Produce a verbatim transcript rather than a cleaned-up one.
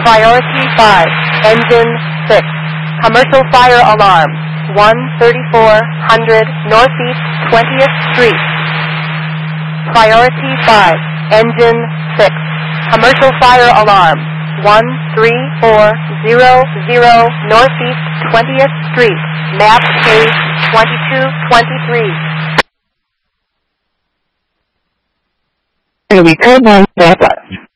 Priority five, Engine six. Commercial fire alarm, one thirty-four hundred Northeast twentieth Street. Priority five, Engine six. Commercial fire alarm, one three four zero zero Northeast twentieth Street. Map page twenty-two twenty-three. Return on that button.